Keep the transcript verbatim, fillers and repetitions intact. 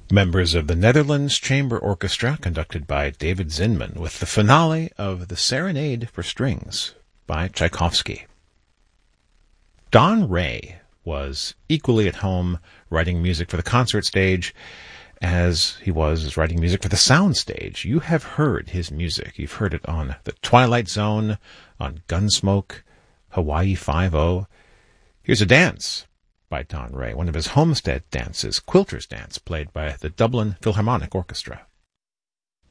Members of the Netherlands Chamber Orchestra, conducted by David Zinman, with the finale of The Serenade for Strings by Tchaikovsky. Don Ray was equally at home writing music for the concert stage as he was writing music for the sound stage. You have heard his music. You've heard it on The Twilight Zone, on Gunsmoke, Hawaii Five-O. Here's a dance by Don Ray, one of his homestead dances, Quilter's Dance, played by the Dublin Philharmonic Orchestra.